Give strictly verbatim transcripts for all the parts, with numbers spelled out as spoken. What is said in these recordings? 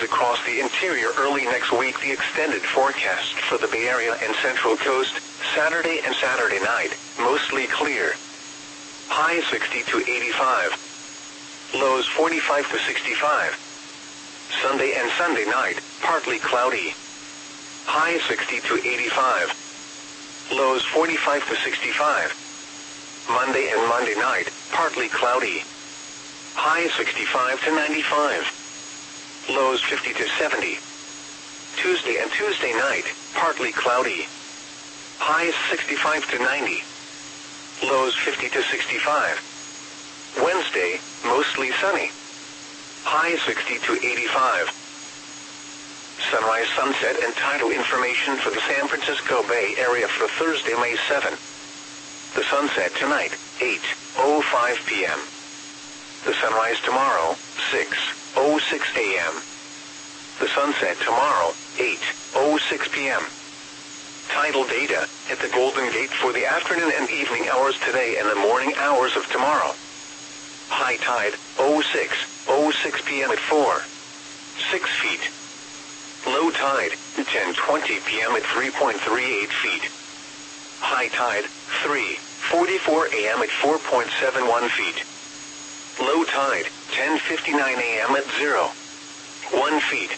across the interior early next week. The extended forecast for the Bay Area and Central Coast, Saturday and Saturday night, mostly clear. High sixty to eighty-five. Lows forty-five to sixty-five. Sunday and Sunday night, partly cloudy. High sixty to eighty-five. Lows forty-five to sixty-five. Monday and Monday night, partly cloudy. High sixty-five to ninety-five. Lows fifty to seventy. Tuesday and Tuesday night, partly cloudy. Highs sixty-five to ninety. Lows fifty to sixty-five. Wednesday, mostly sunny. High sixty to eighty-five. Sunrise, sunset, and tidal information for the San Francisco Bay Area for Thursday, May seventh. The sunset tonight, eight oh five p m The sunrise tomorrow, six oh six a m The sunset tomorrow, eight oh six p m Tidal data at the Golden Gate for the afternoon and evening hours today and the morning hours of tomorrow. High tide, oh six oh six p m at four, six feet. Low tide, ten twenty p m at three point three eight feet. High tide, three forty-four a m at four point seven one feet. Low tide, ten fifty-nine a m at zero point one feet.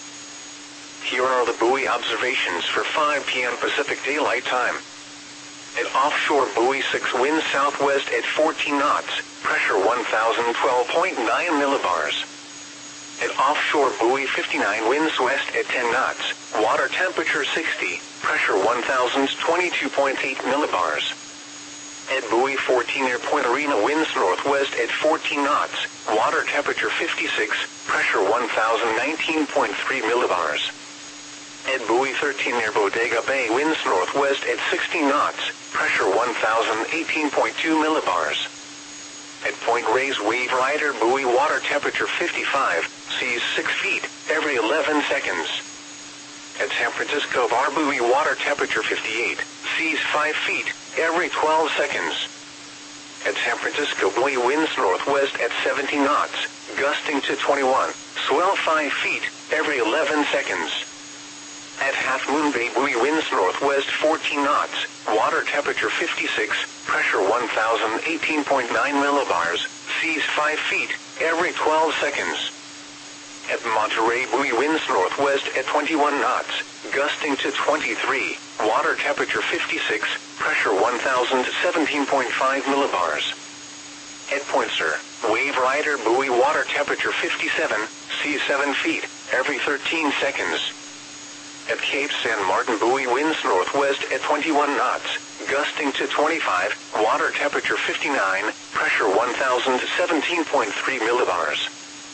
Here are the buoy observations for five p m Pacific Daylight Time. At offshore buoy six, wind southwest at fourteen knots, pressure one thousand twelve point nine millibars. At offshore buoy fifty-nine, winds west at ten knots, water temperature sixty, pressure one thousand twenty-two point eight millibars. At buoy fourteen, near Point Arena, winds northwest at fourteen knots, water temperature fifty-six, pressure one thousand nineteen point three millibars. At buoy thirteen, near Bodega Bay, winds northwest at sixteen knots, pressure one thousand eighteen point two millibars. At Point Reyes, Wave Rider buoy, water temperature fifty-five, seas six feet every eleven seconds. At San Francisco Bar buoy, water temperature fifty-eight, seas five feet every twelve seconds. At San Francisco buoy, winds northwest at seventeen knots, gusting to twenty-one, swell five feet every eleven seconds. At Half Moon Bay buoy, winds northwest fourteen knots, water temperature fifty-six, pressure one thousand eighteen point nine millibars, seas five feet every twelve seconds. At Monterey buoy, winds northwest at twenty-one knots, gusting to twenty-three, water temperature fifty-six, pressure one thousand seventeen point five millibars. At Point Sur, Wave Rider buoy, water temperature fifty-seven, seas seven feet every thirteen seconds. At Cape San Martin buoy, winds northwest at twenty-one knots, gusting to twenty-five, water temperature fifty-nine, pressure one thousand seventeen point three millibars.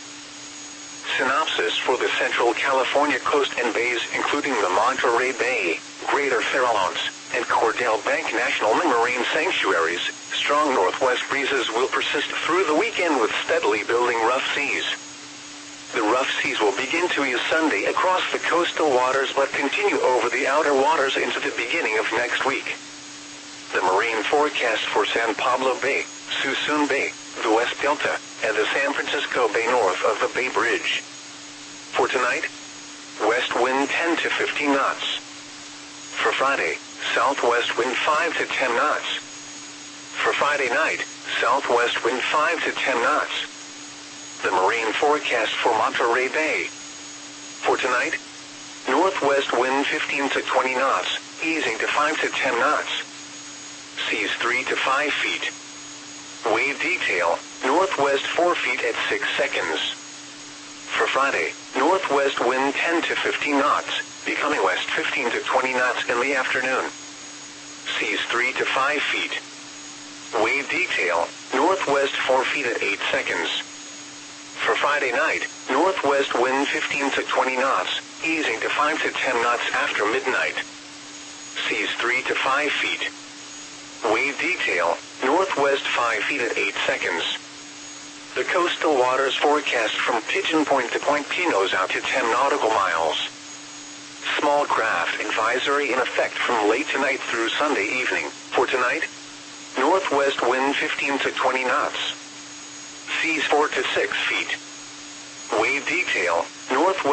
Synopsis for the Central California coast and bays, including the Monterey Bay, Greater Farallones, and Cordell Bank National Marine Sanctuaries. Strong northwest breezes will persist through the weekend with steadily building rough seas. The rough seas will begin to ease Sunday across the coastal waters but continue over the outer waters into the beginning of next week. The marine forecast for San Pablo Bay, Suisun Bay, the West Delta, and the San Francisco Bay north of the Bay Bridge. For tonight, west wind ten to fifteen knots. For Friday, southwest wind five to ten knots. For Friday night, southwest wind five to ten knots. The marine forecast for Monterey Bay. For tonight, northwest wind fifteen to twenty knots, easing to five to ten knots. Seas three to five feet. Wave detail, northwest four feet at six seconds. For Friday, northwest wind ten to fifteen knots, becoming west fifteen to twenty knots in the afternoon. Seas three to five feet. Wave detail, northwest four feet at eight seconds. For Friday night, northwest wind fifteen to twenty knots, easing to five to ten knots after midnight. Seas three to five feet. Wave detail, northwest five feet at eight seconds. The coastal waters forecast from Pigeon Point to Point Pinos out to ten nautical miles. Small craft advisory in effect from late tonight through Sunday evening. For tonight, northwest wind fifteen to twenty knots. Seas four to six feet. Wave detail, northwest